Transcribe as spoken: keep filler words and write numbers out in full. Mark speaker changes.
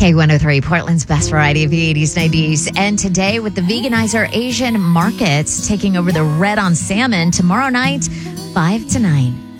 Speaker 1: K one oh three, Portland's best variety of the eighties, nineties. And today with the Veganizer Asian markets taking over the red on salmon tomorrow night, five to nine.